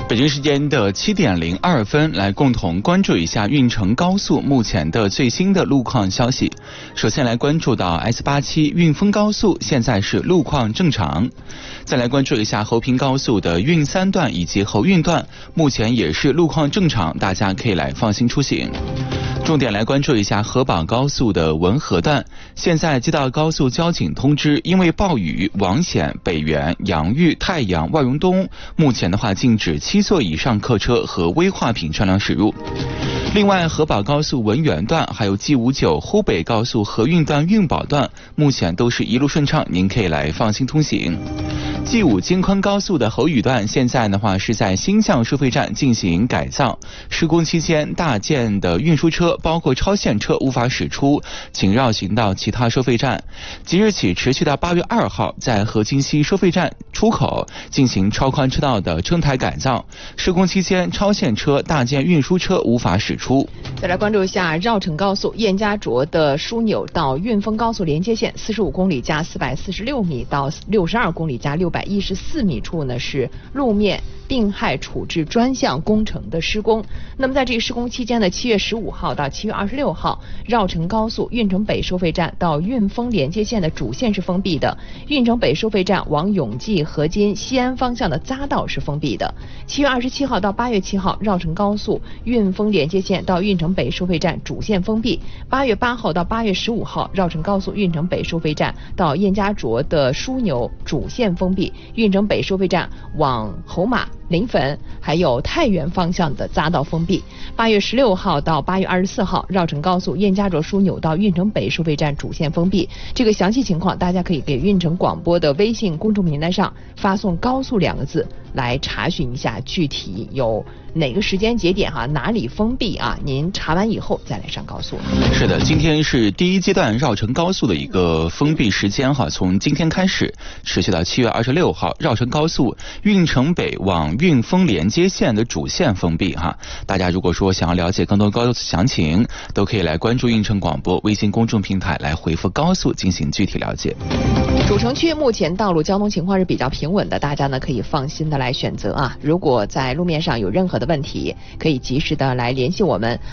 北京时间的7点02分，来共同关注一下运城高速目前的最新的路况消息。首先来关注到 S87 运丰高速，现在是路况正常。再来关注一下侯平高速的运3段以及侯运段，目前也是路况正常，大家可以来放心出行。重点来关注一下河宝高速的文河段，现在接到高速交警通知，因为暴雨，王显、北园、杨峪、太阳、万荣东，目前的话禁止7座以上客车和危化品车辆驶入。另外，河宝高速文源段还有 G59 湖北高速河运段运宝段，目前都是一路顺畅，您可以来放心通行。G5 京昆高速的侯宇段现在的话是在新向收费站进行改造，施工期间大件的运输车包括超限车无法驶出，请绕行到其他收费站。即日起持续到8月2号，在河津西收费站出口进行超宽车道的征台改造，施工期间超限车、大件运输车无法驶出。 再来关注一下绕城高速燕家涿的枢纽到运丰高速连接线45公里加446米到62公里加614米处呢，是路面病害处置专项工程的施工。那么在这个施工期间呢，7月15号到7月26号，绕城高速运城北收费站到运丰连接线的主线是封闭的，运城北收费站往永济、河津、西安方向的匝道是封闭的。7月27号到8月7号，绕城高速运丰连接线到运城北收费站主线封闭。8月8号到8月15号，绕城高速运城北收费站到燕家涿的枢纽主线封闭，运城北收费站往侯马、临汾还有太原方向的匝道封闭。8月16号到8月24号，绕城高速燕家涿枢纽到运城北收费站主线封闭。这个详细情况大家可以给运城广播的微信公众平台上发送高速2个字来查询一下具体有哪个时间节点哪里封闭啊，您查完以后再来上高速。 是的，今天是第一阶段绕城高速的一个封闭时间从今天开始持续到7月26号，绕城高速运城北往运丰连接线的主线封闭大家如果说想要了解更多高速详情，都可以来关注运城广播微信公众平台来回复高速进行具体了解。 主城区目前道路交通情况是比较平稳的，大家呢可以放心的来选择如果在路面上有任何的问题，可以及时的来联系我们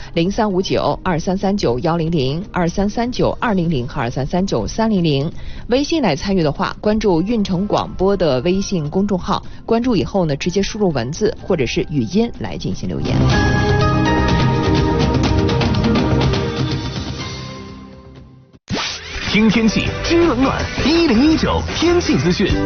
03592339-100、2339-200和2339-300。微信来参与的话，关注运城广播的微信公众号，关注以后呢，直接输入文字或者是语音来进行留言。 听天气，知冷暖，1019天气资讯。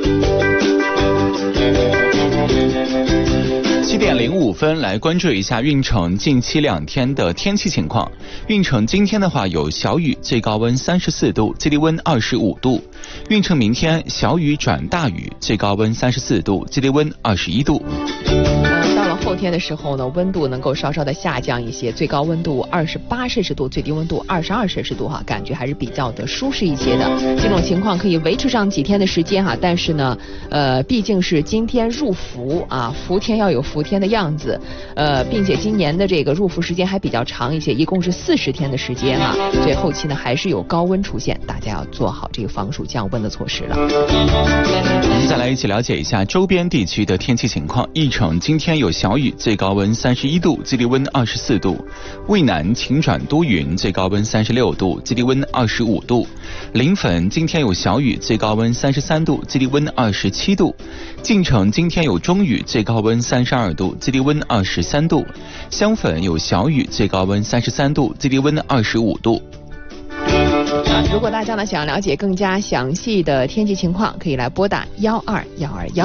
7点05分，来关注一下运城近期2天的天气情况。运城今天的话有小雨，最高温34度，最低温25度。运城明天小雨转大雨，最高温34度，最低温21度。 到了后天的时候呢，温度能够稍稍的下降一些，最高温度28摄氏度，最低温度22摄氏度感觉还是比较的舒适一些的。这种情况可以维持上几天的时间但是呢，毕竟是今天入伏伏天要有伏天的样子，并且今年的这个入伏时间还比较长一些，一共是40天的时间所以后期呢还是有高温出现，大家要做好这个防暑降温的措施了。 我们再来一起了解一下周边地区的天气情况。义城今天有小雨，最高温31度，最低温24度。渭南晴转多云，最高温36度，最低温25度。临汾今天有小雨，最高温33度，最低温27度。晋城今天有中雨，最高温32度，最低温23度。襄汾有小雨，最高温33度，最低温25度。 如果大家呢想要了解更加详细的天气情况，可以来拨打12121。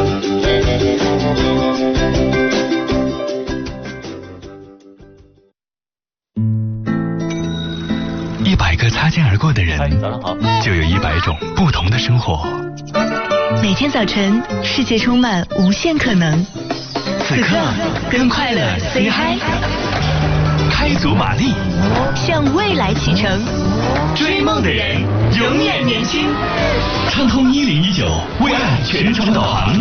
100个擦肩而过的人，就有100种不同的生活。 每天早晨，世界充满无限可能。 此刻，跟快乐 say hi。开足马力， 向未来启程。 追梦的人永远年轻。畅通1019，为爱全程导航。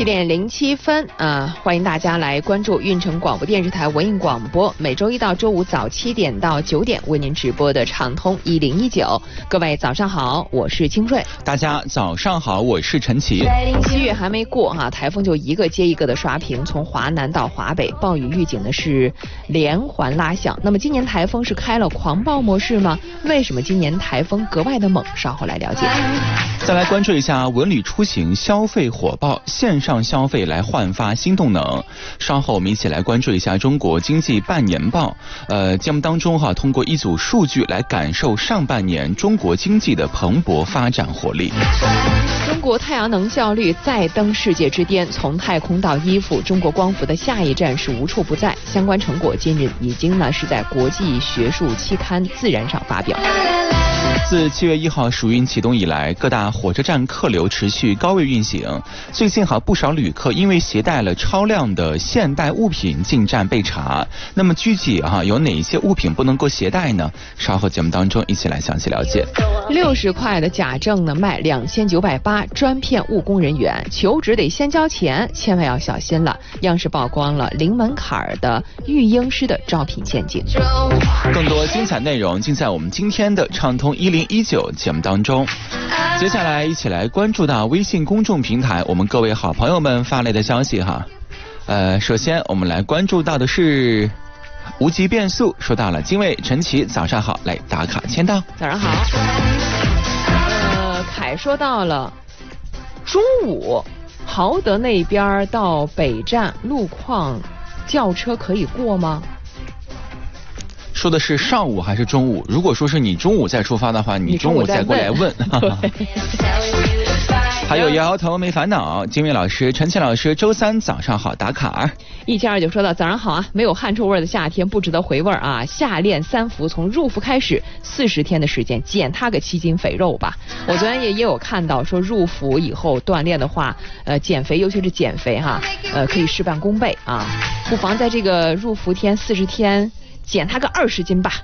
7:07欢迎大家来关注运城广播电视台文艺广播，每周一到周五早7点到9点为您直播的畅通1019。各位早上好，我是清瑞。 大家早上好，我是陈奇。 7月还没过台风就一个接一个的刷屏，从华南到华北，暴雨预警呢是连环拉响。那么今年台风是开了狂暴模式吗？为什么今年台风格外的猛？稍后来了解。 再来关注一下文旅出行消费火爆，线上消费来焕发新动能。稍后我们一起来关注一下中国经济半年报。节目当中通过一组数据来感受上半年中国经济的蓬勃发展活力。 中国太阳能效率再登世界之巅，从太空到衣服，中国光伏的下一站是无处不在。相关成果近日已经是在国际学术期刊《自然》上发表。 自7月1号暑运启动以来，各大火车站客流持续高位运行。最近不少旅客因为携带了超量的现代物品进站被查。那么具体有哪些物品不能够携带呢？稍后节目当中一起来详细了解。 60块的假证呢卖2980，专骗务工人员，求职得先交钱，千万要小心了。央视曝光了零门槛的育婴师的招聘陷阱。 更多精彩内容尽在我们今天的畅通1019节目当中。接下来一起来关注到微信公众平台我们各位好朋友们发来的消息首先我们来关注到的是无极变速，说到了金卫陈奇早上好，来打卡签到。 早上好。凯说到了中午豪德那边到北站路况轿车可以过吗？ 说的是上午还是中午？如果说是你中午再出发的话，你中午再过来问。还有摇摇头没烦恼，金卫老师、陈奇老师周三早上好打卡。 1729说到早上好没有汗臭味的夏天不值得回味夏练3伏，从入伏开始40天的时间，减它个7斤肥肉吧。我昨天也有看到说入伏以后锻炼的话，减肥，尤其是减肥可以事半功倍不妨在这个入伏天40天减它个20斤吧。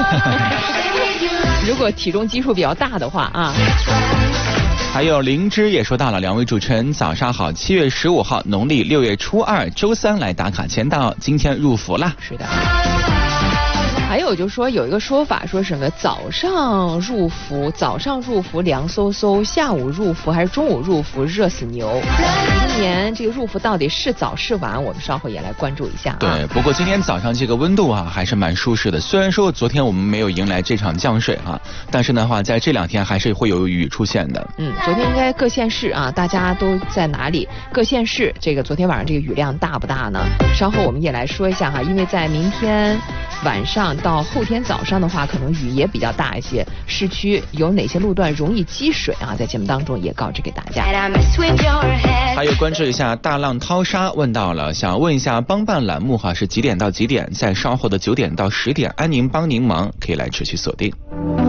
如果体重基数比较大的话还有灵芝也说到了，两位主持人早上好。7月15号农历6月初2周三来打卡签到，今天入伏啦。 是的。还有就是说有一个说法，说什么早上入伏凉飕飕，下午入伏还是中午入伏热死牛。今年这个入伏到底是早是晚，我们稍后也来关注一下对，不过今天早上这个温度还是蛮舒适的。虽然说昨天我们没有迎来这场降水但是的话在这2天还是会有雨出现的。 昨天应该各县市大家都在哪里？各县市这个昨天晚上这个雨量大不大呢？稍后我们也来说一下因为在明天晚上到后天早上的话，可能雨也比较大一些。市区有哪些路段容易积水在节目当中也告知给大家。 还有关注一下大浪淘沙问到了，想问一下帮办栏目是几点到几点？在稍后的9点到10点，安宁帮您忙，可以来持续锁定。